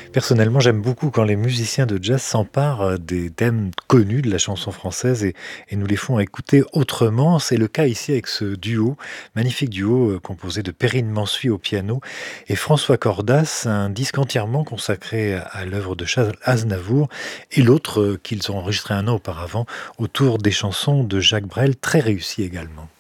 Personnellement, j'aime beaucoup quand les musiciens de jazz s'emparent des thèmes connus de la chanson française et nous les font écouter autrement. C'est le cas ici avec ce duo, magnifique duo composé de Perrine Mansuy au piano et François Cordas, un disque entièrement consacré à l'œuvre de Charles Aznavour et l'autre qu'ils ont enregistré un an auparavant autour des chansons de Jacques Brel, très réussi également.